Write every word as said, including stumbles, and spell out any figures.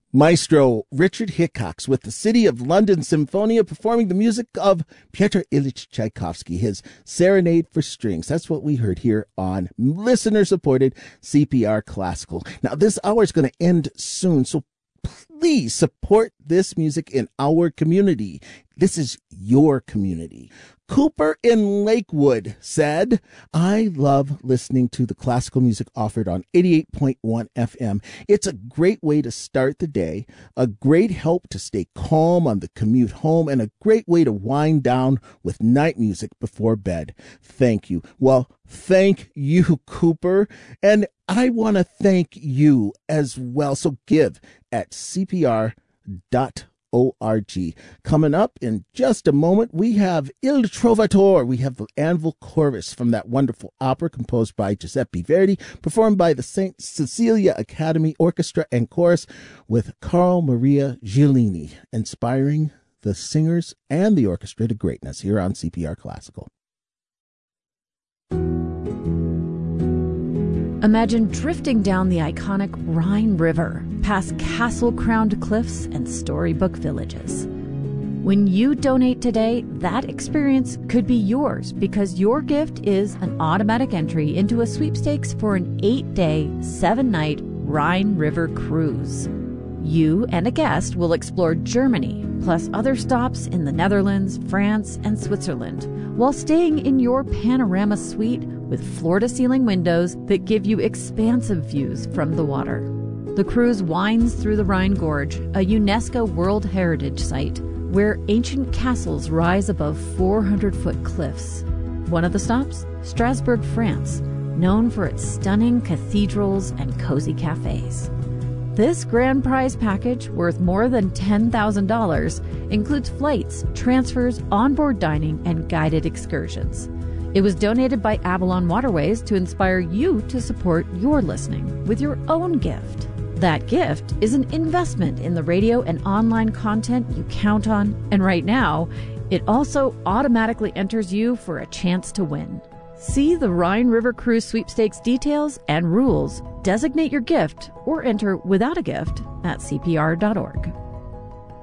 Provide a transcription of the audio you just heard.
Maestro Richard Hickox with the City of London Symphonia performing the music of Pyotr Ilyich Tchaikovsky, his Serenade for Strings. That's what we heard here on listener-supported C P R Classical. Now, this hour is going to end soon, so please support this music in our community. This is your community. Cooper in Lakewood said, I love listening to the classical music offered on eighty-eight point one F M. It's a great way to start the day, a great help to stay calm on the commute home, and a great way to wind down with night music before bed. Thank you. Well, thank you, Cooper. And I want to thank you as well. So give at C P R dot org. Coming up in just a moment, we have Il Trovatore. We have the Anvil Chorus from that wonderful opera composed by Giuseppe Verdi, performed by the Saint Cecilia Academy Orchestra and Chorus with Carl Maria Giulini, inspiring the singers and the orchestra to greatness here on C P R Classical. Imagine drifting down the iconic Rhine River, past castle-crowned cliffs and storybook villages. When you donate today, that experience could be yours because your gift is an automatic entry into a sweepstakes for an eight-day, seven-night Rhine River cruise. You and a guest will explore Germany, plus other stops in the Netherlands, France, and Switzerland, while staying in your panorama suite with floor-to-ceiling windows that give you expansive views from the water. The cruise winds through the Rhine Gorge, a UNESCO World Heritage Site, where ancient castles rise above four hundred foot cliffs. One of the stops? Strasbourg, France, known for its stunning cathedrals and cozy cafes. This grand prize package, worth more than ten thousand dollars, includes flights, transfers, onboard dining, and guided excursions. It was donated by Avalon Waterways to inspire you to support your listening with your own gift. That gift is an investment in the radio and online content you count on, and right now, it also automatically enters you for a chance to win. See the Rhine River Cruise Sweepstakes details and rules, designate your gift, or enter without a gift at C P R dot org.